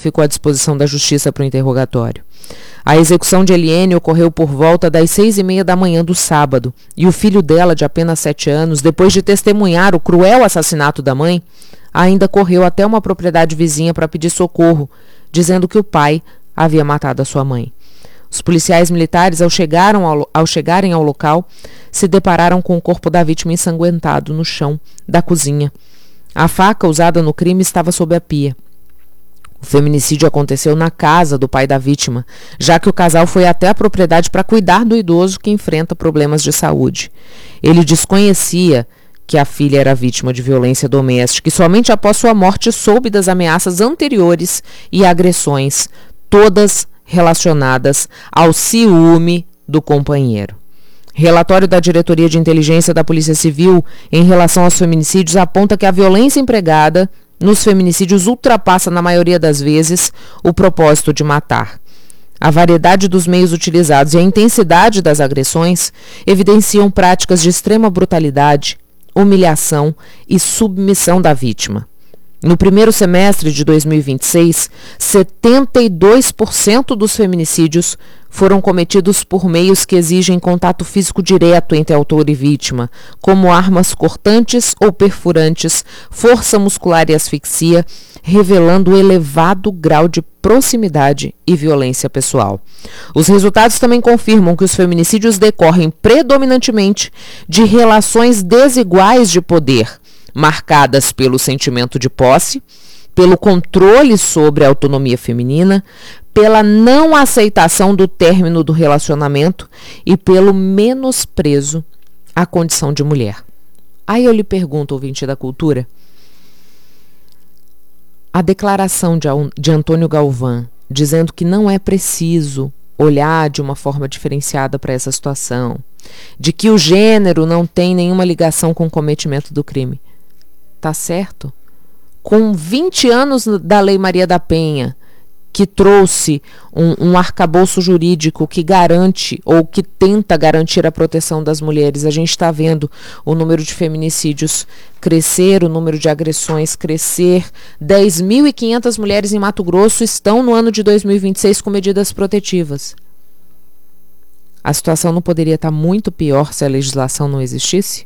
ficou à disposição da Justiça para o interrogatório. A execução de Eliene ocorreu por volta das 6h30 da manhã do sábado, e o filho dela, de apenas 7 anos, depois de testemunhar o cruel assassinato da mãe, ainda correu até uma propriedade vizinha para pedir socorro, dizendo que o pai havia matado a sua mãe. Os policiais militares, ao chegarem ao local, se depararam com o corpo da vítima ensanguentado no chão da cozinha. A faca usada no crime estava sob a pia. O feminicídio aconteceu na casa do pai da vítima, já que o casal foi até a propriedade para cuidar do idoso que enfrenta problemas de saúde. Ele desconhecia que a filha era vítima de violência doméstica e somente após sua morte soube das ameaças anteriores e agressões, todas relacionadas ao ciúme do companheiro. Relatório da Diretoria de Inteligência da Polícia Civil em relação aos feminicídios aponta que a violência empregada nos feminicídios ultrapassa, na maioria das vezes, o propósito de matar. A variedade dos meios utilizados e a intensidade das agressões evidenciam práticas de extrema brutalidade, humilhação e submissão da vítima. No primeiro semestre de 2026, 72% dos feminicídios foram cometidos por meios que exigem contato físico direto entre autor e vítima, como armas cortantes ou perfurantes, força muscular e asfixia, revelando elevado grau de proximidade e violência pessoal. Os resultados também confirmam que os feminicídios decorrem predominantemente de relações desiguais de poder, marcadas pelo sentimento de posse, pelo controle sobre a autonomia feminina, pela não aceitação do término do relacionamento e pelo menosprezo à condição de mulher. Aí eu lhe pergunto, ouvinte da cultura, a declaração de Antônio Galvão, dizendo que não é preciso olhar de uma forma diferenciada para essa situação, de que o gênero não tem nenhuma ligação com o cometimento do crime. Tá certo? Com 20 anos da Lei Maria da Penha, que trouxe um arcabouço jurídico que garante ou que tenta garantir a proteção das mulheres, a gente está vendo o número de feminicídios crescer, o número de agressões crescer. 10.500 mulheres em Mato Grosso estão no ano de 2026 com medidas protetivas. A situação não poderia estar muito pior se a legislação não existisse?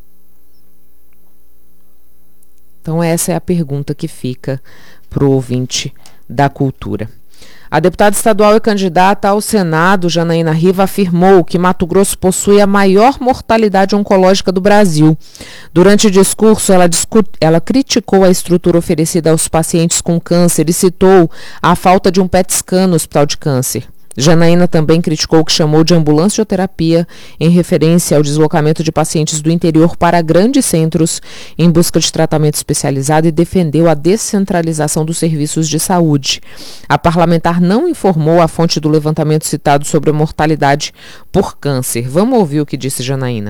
Então essa é a pergunta que fica para o ouvinte da cultura. A deputada estadual e candidata ao Senado, Janaína Riva, afirmou que Mato Grosso possui a maior mortalidade oncológica do Brasil. Durante o discurso, ela criticou a estrutura oferecida aos pacientes com câncer e citou a falta de um PET scan no Hospital de Câncer. Janaína também criticou o que chamou de ambulancioterapia, em referência ao deslocamento de pacientes do interior para grandes centros em busca de tratamento especializado e defendeu a descentralização dos serviços de saúde. A parlamentar não informou a fonte do levantamento citado sobre a mortalidade por câncer. Vamos ouvir o que disse Janaína.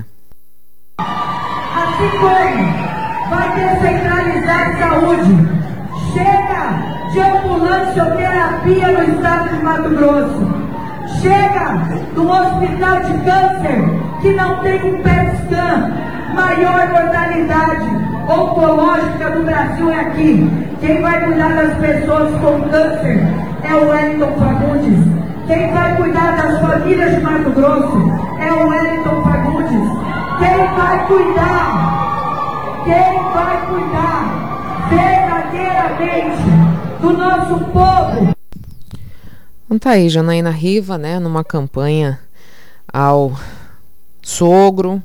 Assim como vai descentralizar saúde, chega de ambulancioterapia no estado de Mato Grosso. Chega do hospital de câncer que não tem um PET scan. Maior mortalidade oncológica do Brasil é aqui. Quem vai cuidar das pessoas com câncer é o Wellington Fagundes. Quem vai cuidar das famílias de Mato Grosso é o Wellington Fagundes. Quem vai cuidar verdadeiramente do nosso povo. Então tá aí, Janaína Riva, né, numa campanha ao sogro,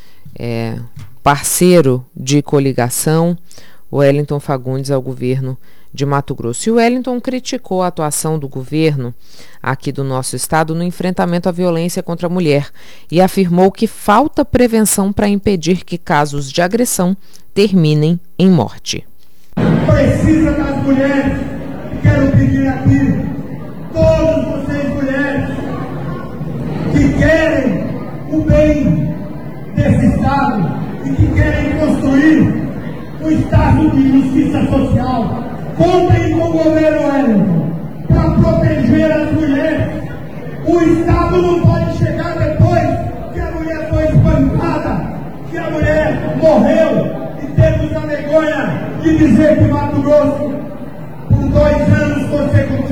parceiro de coligação, Wellington Fagundes, ao governo de Mato Grosso. E o Wellington criticou a atuação do governo aqui do nosso estado no enfrentamento à violência contra a mulher e afirmou que falta prevenção para impedir que casos de agressão terminem em morte. Precisa das mulheres. Quero pedir aqui, todas vocês mulheres que querem o bem desse estado e que querem construir um estado de justiça social, contem com o governo Wellington para proteger as mulheres. O estado não pode chegar depois que a mulher foi espancada, que a mulher morreu, e temos a vergonha de dizer que Mato Grosso, por 2 anos consecutivos,